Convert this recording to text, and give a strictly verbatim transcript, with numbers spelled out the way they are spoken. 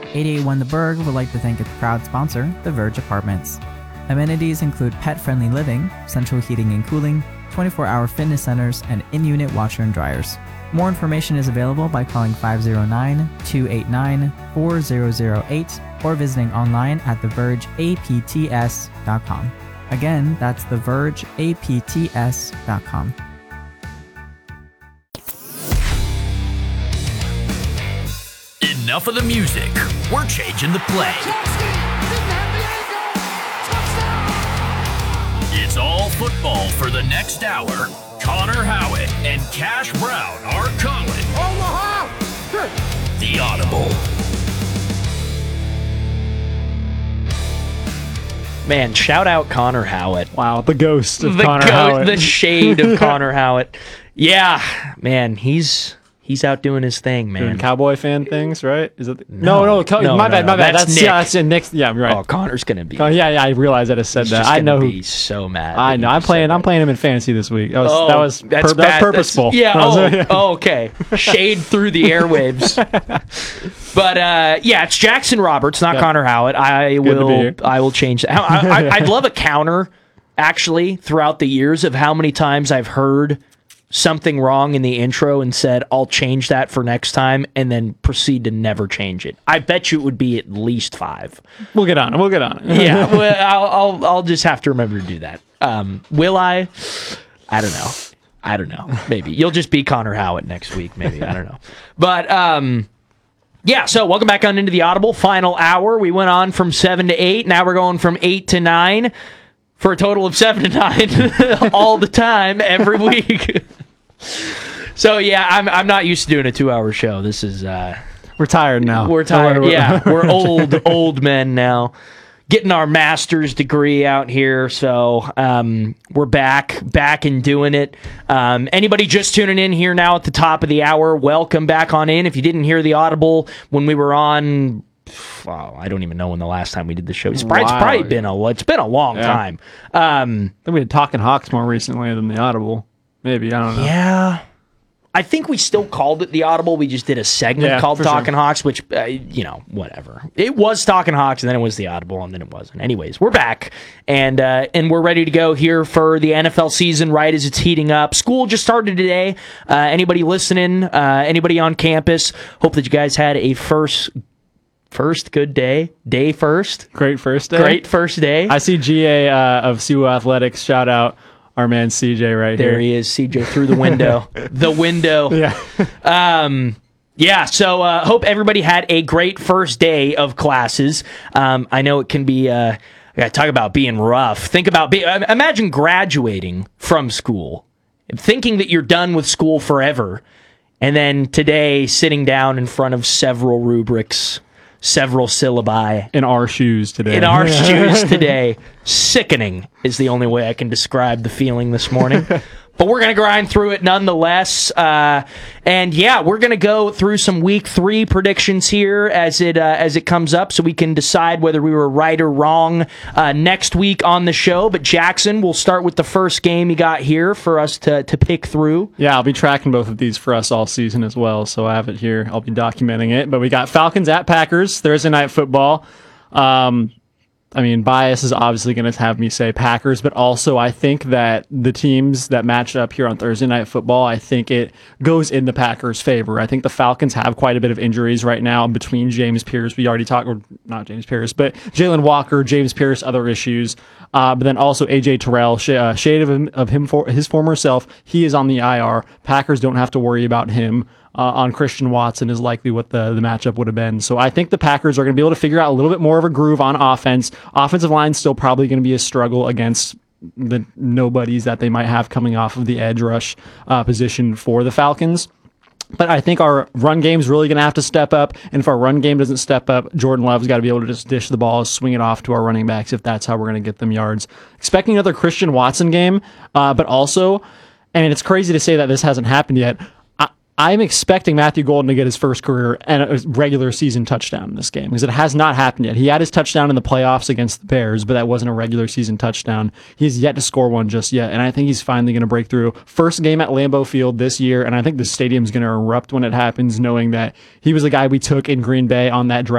eight eighty-one The Berg would like to thank its proud sponsor, The Verge Apartments. Amenities include pet-friendly living, central heating and cooling, twenty-four hour fitness centers, and in-unit washer and dryers. More information is available by calling five oh nine, two eight nine, four zero zero eight or visiting online at the verge a p t s dot com. Again, that's the verge a p t s dot com. Enough of the music. We're changing the play. It's all football for the next hour. Connor Howitt and Cash Brown are calling The Audible. Man, shout out Connor Howitt. Wow, the ghost of the Connor ghost, Howitt. The shade of Connor Howitt. Yeah, man, he's he's out doing his thing, man. Doing Cowboy fan things, right? Is it? The, No, no, no, co- no, my no, bad, no. my bad. That's That's, Nick. yeah, that's in Nick's. Yeah, right. Oh, Connor's gonna be. Oh, yeah, yeah. I realized I just said he's that. just I know gonna who. be so mad. I that know. you I'm said playing. that. I'm playing him in fantasy this week. That was Oh, that was that's pur- bad. that's purposeful. That's, yeah. That was- Oh, yeah. oh, okay. Shade through the airwaves. But uh, yeah, it's Jackson Roberts, not Yep. Connor Howitt. I Good to be will. here. I will change that. I, I, I'd love a counter, actually, throughout the years of how many times I've heard something wrong in the intro and said, I'll change that for next time, and then proceed to never change it. I bet you it would be at least five. We'll get on it. We'll get on it. Yeah, well, I'll, I'll I'll just have to remember to do that. Um, will I? I don't know. I don't know. Maybe you'll just be Connor Howitt next week. Maybe I don't know. But um, yeah. So welcome back on into the Audible final hour. We went on from seven to eight. Now we're going from eight to nine for a total of seven to nine all the time every week. So yeah, I'm I'm not used to doing a two hour show. This is uh, We're tired now. we're tired. Yeah, we're old old men now. Getting our master's degree out here, so um, we're back, back and doing it. Um, anybody just tuning in here now at the top of the hour, welcome back on in. If you didn't hear the Audible when we were on, well, I don't even know when the last time we did the show. It's probably, it's Wow. probably been a it's been a long Yeah. time. Um, I think we had Talking Hawks more recently than the Audible. Maybe I don't know. yeah. I think we still called it the Audible. We just did a segment Yeah, called for Talking sure. Hawks, which, uh, you know, whatever. It was Talking Hawks, and then it was the Audible, and then it wasn't. Anyways, we're back, and uh, and we're ready to go here for the N F L season right as it's heating up. School just started today. Uh, anybody listening, uh, anybody on campus, hope that you guys had a first first good day. Day first. Great first day. Great first day. I see G A uh, of C U Athletics. Shout out our man C J right there here. he is, C J, through the window. the window. Yeah. Um, yeah, so uh, hope everybody had a great first day of classes. Um, I know it can be, uh, I gotta talk about being rough. Think about, be, uh, imagine graduating from school, thinking that you're done with school forever, and then today sitting down in front of several rubrics, several syllabi, In our shoes today. in our shoes today. Sickening is the only way I can describe the feeling this morning. But we're going to grind through it nonetheless. Uh, and yeah, we're going to go through some week three predictions here as it uh, as it comes up so we can decide whether we were right or wrong uh, next week on the show. But Jackson, we'll start with the first game you got here for us to, to pick through. Yeah, I'll be tracking both of these for us all season as well, so I have it here. I'll be documenting it. But we got Falcons at Packers, Thursday Night Football. Um, I mean, bias is obviously going to have me say Packers, but also I think that the teams that match up here on Thursday Night Football, I think it goes in the Packers' favor. I think the Falcons have quite a bit of injuries right now between James Pierce. We already talked, or not James Pierce, but Jalen Walker, James Pierce, other issues. Uh, but then also A J Terrell, sh- uh, shade of him, of him for his former self. He is on the I R. Packers don't have to worry about him. Uh, on Christian Watson is likely what the, the matchup would have been. So I think the Packers are going to be able to figure out a little bit more of a groove on offense. Offensive line still probably going to be a struggle against the nobodies that they might have coming off of the edge rush uh, position for the Falcons. But I think our run game is really going to have to step up. And if our run game doesn't step up, Jordan Love's got to be able to just dish the ball, swing it off to our running backs if that's how we're going to get them yards. Expecting another Christian Watson game, uh, but also, I mean, it's crazy to say that this hasn't happened yet. I'm expecting Matthew Golden to get his first career and a regular season touchdown in this game because it has not happened yet. He had his touchdown in the playoffs against the Bears, but that wasn't a regular season touchdown. He's yet to score one just yet, and I think he's finally going to break through. First game at Lambeau Field this year, and I think the stadium's going to erupt when it happens, knowing that he was the guy we took in Green Bay on that draft